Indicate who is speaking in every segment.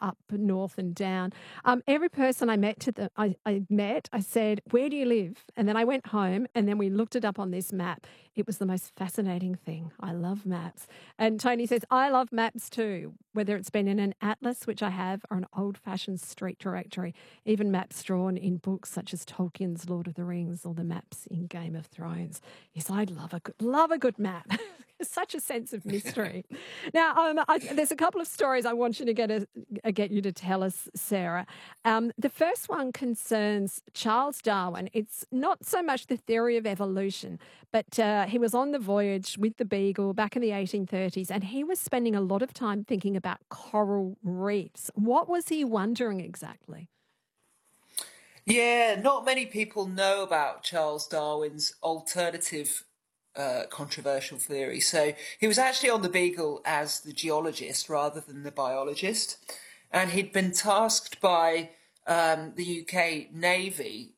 Speaker 1: up north and down. Every person I said, "Where do you live?" And then I went home, and then we looked it up on this map. It was the most fascinating thing. I love maps. And Tony says, "I love maps too, whether it's been in an atlas, which I have, or an old-fashioned street directory, even maps drawn in books such as Tolkien's Lord of the Rings or the maps in Game of Thrones." Yes, I'd love a good map. Such a sense of mystery. Now, there's a couple of stories I want you to get you to tell us, Sarah. The first one concerns Charles Darwin. It's not so much the theory of evolution, but he was on the voyage with the Beagle back in the 1830s, and he was spending a lot of time thinking about coral reefs. What was he wondering exactly?
Speaker 2: Yeah, not many people know about Charles Darwin's alternative controversial theory. So he was actually on the Beagle as the geologist rather than the biologist. And he'd been tasked by the UK Navy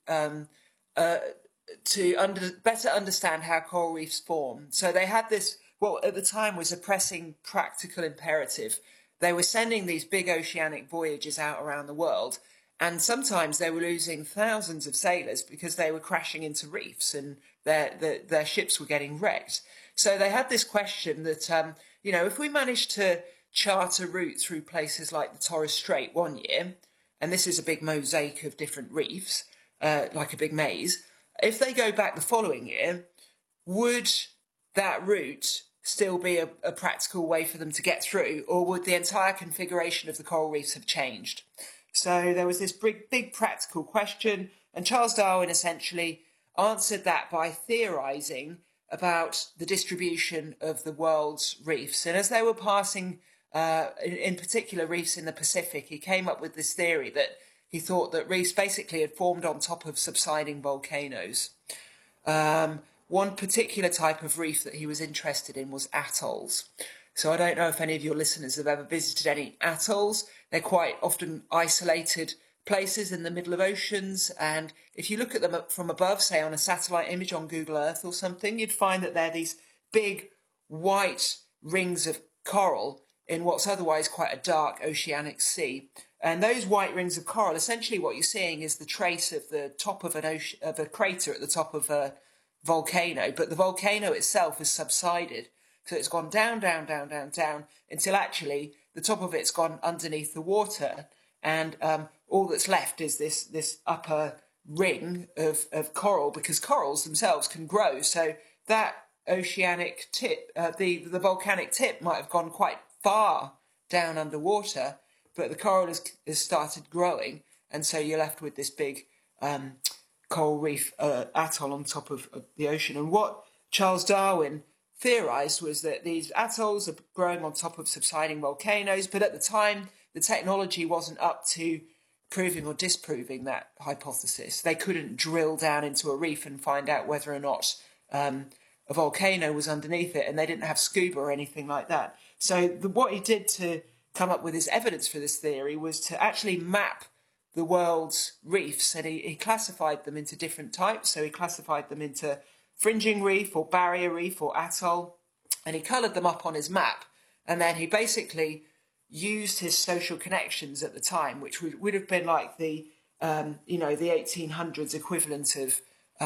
Speaker 2: to better understand how coral reefs form. So they had this, what at the time was a pressing practical imperative. They were sending these big oceanic voyages out around the world, and sometimes they were losing thousands of sailors because they were crashing into reefs and their ships were getting wrecked. So they had this question that, if we managed to chart a route through places like the Torres Strait one year, and this is a big mosaic of different reefs, like a big maze, if they go back the following year, would that route still be a practical way for them to get through, or would the entire configuration of the coral reefs have changed? So there was this big practical question, and Charles Darwin essentially answered that by theorising about the distribution of the world's reefs. And as they were passing, in particular reefs in the Pacific, he came up with this theory that he thought that reefs basically had formed on top of subsiding volcanoes. One particular type of reef that he was interested in was atolls. So I don't know if any of your listeners have ever visited any atolls. They're quite often isolated places in the middle of oceans. And if you look at them from above, say on a satellite image on Google Earth or something, you'd find that they're these big white rings of coral in what's otherwise quite a dark oceanic sea. And those white rings of coral, essentially what you're seeing is the trace of the top of of a crater at the top of a volcano. But the volcano itself has subsided. So it's gone down, down, down, down, down, until actually the top of it's gone underneath the water. And all that's left is this upper ring of coral, because corals themselves can grow. So that oceanic tip, the volcanic tip might have gone quite far down underwater, but the coral has started growing. And so you're left with this big coral reef atoll on top of the ocean. And what Charles Darwin theorised was that these atolls are growing on top of subsiding volcanoes, but at the time the technology wasn't up to proving or disproving that hypothesis. They couldn't drill down into a reef and find out whether or not a volcano was underneath it, and they didn't have scuba or anything like that. So what he did to come up with his evidence for this theory was to actually map the world's reefs, and he classified them into different types. So he classified them into fringing reef or barrier reef or atoll, and he coloured them up on his map. And then he basically used his social connections at the time, which would have been like the 1800s equivalent of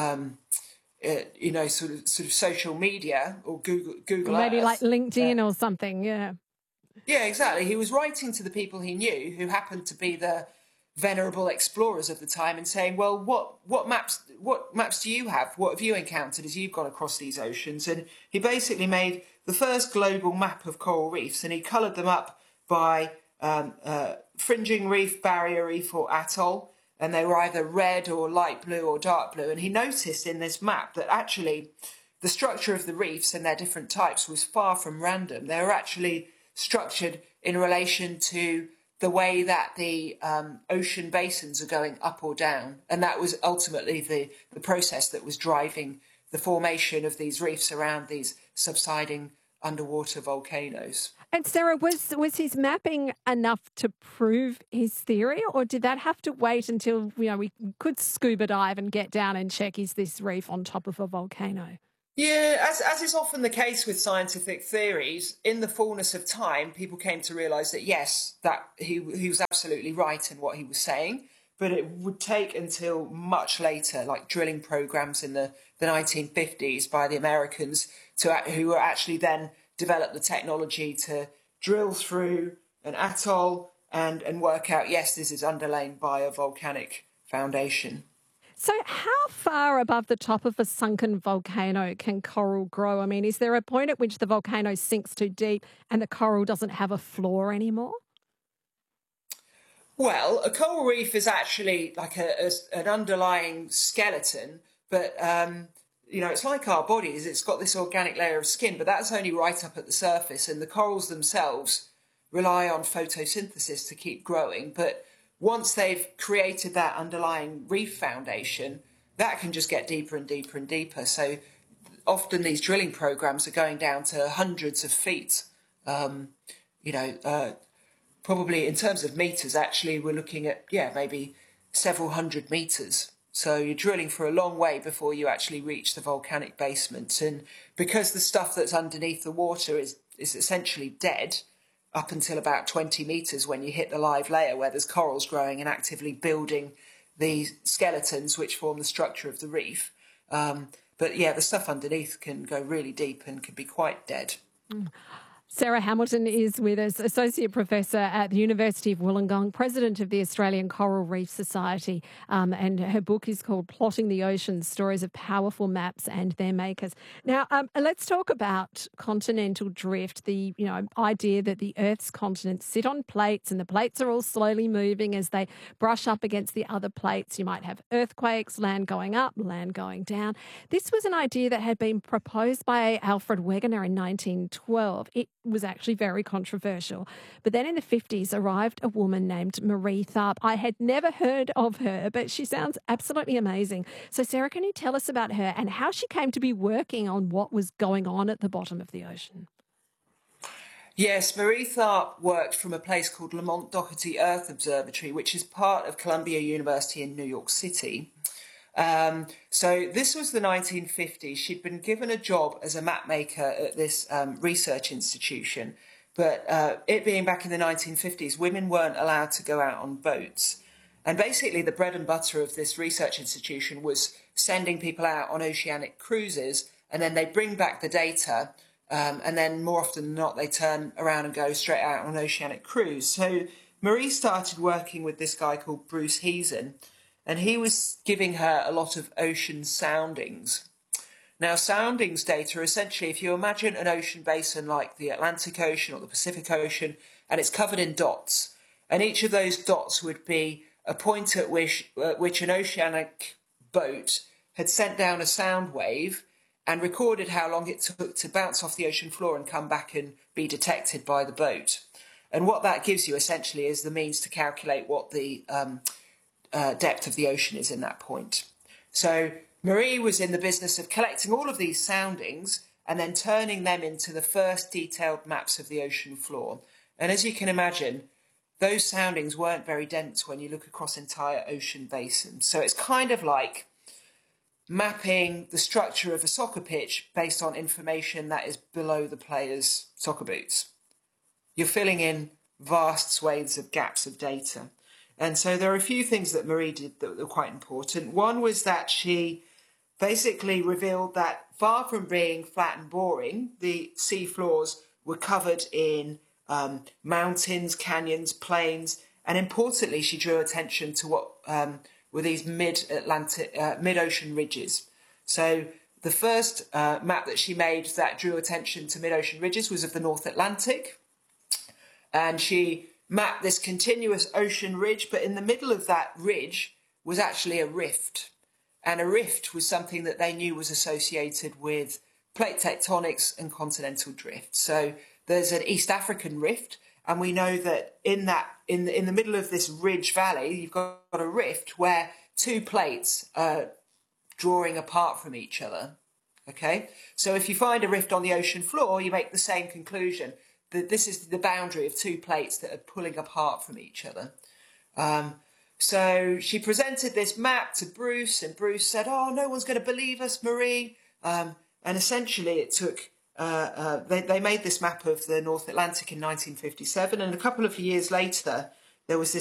Speaker 2: sort of social media or Google
Speaker 1: Maybe
Speaker 2: Earth.
Speaker 1: like LinkedIn or something, yeah.
Speaker 2: Yeah, exactly. He was writing to the people he knew, who happened to be the venerable explorers of the time, and saying, well, what maps do you have? What have you encountered as you've gone across these oceans? And he basically made the first global map of coral reefs, and he coloured them up by fringing reef, barrier reef or atoll, and they were either red or light blue or dark blue. And he noticed in this map that actually the structure of the reefs and their different types was far from random. They were actually structured in relation to the way that the ocean basins are going up or down. And that was ultimately the process that was driving the formation of these reefs around these subsiding underwater volcanoes.
Speaker 1: And Sarah, was his mapping enough to prove his theory, or did that have to wait until we could scuba dive and get down and check, is this reef on top of a volcano?
Speaker 2: Yeah, as is often the case with scientific theories, in the fullness of time, people came to realise that yes, that he was absolutely right in what he was saying, but it would take until much later, like drilling programs in the 1950s by the Americans, who were actually then developed the technology to drill through an atoll and work out, yes, this is underlain by a volcanic foundation.
Speaker 1: So, how far above the top of a sunken volcano can coral grow? I mean, is there a point at which the volcano sinks too deep and the coral doesn't have a floor anymore?
Speaker 2: Well, a coral reef is actually like an underlying skeleton, but it's like our bodies. It's got this organic layer of skin, but that's only right up at the surface, and the corals themselves rely on photosynthesis to keep growing. But once they've created that underlying reef foundation, that can just get deeper and deeper and deeper. So often these drilling programs are going down to hundreds of feet. Um, you know, Probably in terms of meters, actually, we're looking at, yeah, maybe several hundred meters. So you're drilling for a long way before you actually reach the volcanic basement. And because the stuff that's underneath the water is essentially dead up until about 20 meters when you hit the live layer where there's corals growing and actively building the skeletons which form the structure of the reef. But yeah, the stuff underneath can go really deep and can be quite dead.
Speaker 1: Sarah Hamilton is with us, Associate Professor at the University of Wollongong, President of the Australian Coral Reef Society, and her book is called Plotting the Oceans, Stories of Powerful Maps and Their Makers. Now, let's talk about continental drift, the idea that the Earth's continents sit on plates and the plates are all slowly moving as they brush up against the other plates. You might have earthquakes, land going up, land going down. This was an idea that had been proposed by Alfred Wegener in 1912. It was actually very controversial. But then in the 50s arrived a woman named Marie Tharp. I had never heard of her, but she sounds absolutely amazing. So, Sarah, can you tell us about her and how she came to be working on what was going on at the bottom of the ocean?
Speaker 2: Yes, Marie Tharp worked from a place called Lamont Doherty Earth Observatory, which is part of Columbia University in New York City. So this was the 1950s. She'd been given a job as a map maker at this research institution, but it being back in the 1950s, women weren't allowed to go out on boats. And basically the bread and butter of this research institution was sending people out on oceanic cruises, and then they bring back the data, and then more often than not, they turn around and go straight out on an oceanic cruise. So Marie started working with this guy called Bruce Heason, and he was giving her a lot of ocean soundings. Now, soundings data are essentially, if you imagine an ocean basin like the Atlantic Ocean or the Pacific Ocean, and it's covered in dots, and each of those dots would be a point at which an oceanic boat had sent down a sound wave and recorded how long it took to bounce off the ocean floor and come back and be detected by the boat. And what that gives you essentially is the means to calculate what the depth of the ocean is in that point. So Marie was in the business of collecting all of these soundings and then turning them into the first detailed maps of the ocean floor. And as you can imagine, those soundings weren't very dense when you look across entire ocean basins. So it's kind of like mapping the structure of a soccer pitch based on information that is below the player's soccer boots. You're filling in vast swathes of gaps of data. And so there are a few things that Marie did that were quite important. One was that she basically revealed that far from being flat and boring, the sea floors were covered in mountains, canyons, plains, and importantly, she drew attention to what were these mid-ocean ridges. So the first map that she made that drew attention to mid-ocean ridges was of the North Atlantic, and she mapped this continuous ocean ridge, but in the middle of that ridge was actually a rift. And a rift was something that they knew was associated with plate tectonics and continental drift. So there's an East African rift, and we know that in the middle of this ridge valley, you've got a rift where two plates are drawing apart from each other. Okay? So if you find a rift on the ocean floor, you make the same conclusion. This is the boundary of two plates that are pulling apart from each other. So she presented this map to Bruce, and Bruce said, "Oh, no one's going to believe us, Marie." And essentially it took, they made this map of the North Atlantic in 1957, and a couple of years later, there was